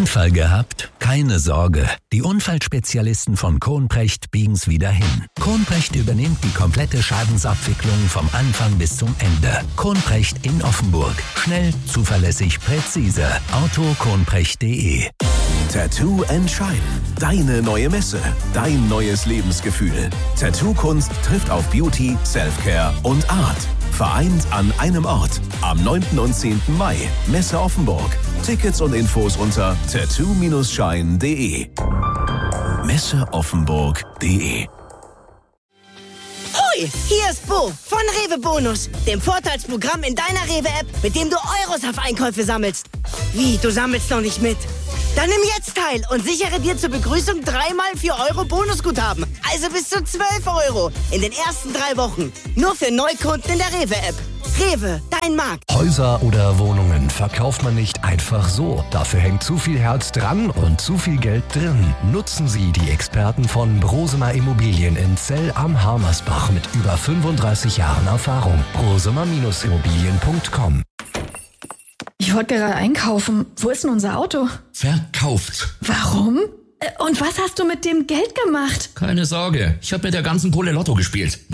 Unfall gehabt? Keine Sorge. Die Unfallspezialisten von Kronprecht biegen's wieder hin. Kronprecht übernimmt die komplette Schadensabwicklung vom Anfang bis zum Ende. Kronprecht in Offenburg. Schnell, zuverlässig, präzise. autokronprecht.de. Tattoo and Shine. Deine neue Messe. Dein neues Lebensgefühl. Tattoo-Kunst trifft auf Beauty, Self-Care und Art. Vereint an einem Ort. Am 9. und 10. Mai. Messe Offenburg. Tickets und Infos unter tattoo-shine.de. messeoffenburg.de. Hoi, hier ist Bo von Rewe Bonus, dem Vorteilsprogramm in deiner Rewe-App, mit dem du Euros auf Einkäufe sammelst. Wie, du sammelst noch nicht mit? Dann nimm jetzt teil und sichere dir zur Begrüßung 3x 4 Euro Bonusguthaben. Also bis zu 12 Euro in den ersten 3 Wochen. Nur für Neukunden in der Rewe-App. Rewe, dein Markt. Häuser oder Wohnungen verkauft man nicht einfach so. Dafür hängt zu viel Herz dran und zu viel Geld drin. Nutzen Sie die Experten von Brosemer Immobilien in Zell am Harmersbach mit über 35 Jahren Erfahrung. brosemer-immobilien.com. Ich wollte gerade einkaufen. Wo ist denn unser Auto? Verkauft. Warum? Und was hast du mit dem Geld gemacht? Keine Sorge, ich habe mit der ganzen Kohle Lotto gespielt.